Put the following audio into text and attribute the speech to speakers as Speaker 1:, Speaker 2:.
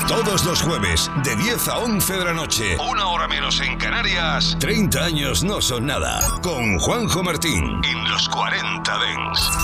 Speaker 1: Todos los jueves, de 10 a 11 de la noche, una hora menos en Canarias, 30 años no son nada, con Juanjo Martín, en los 40 Dents.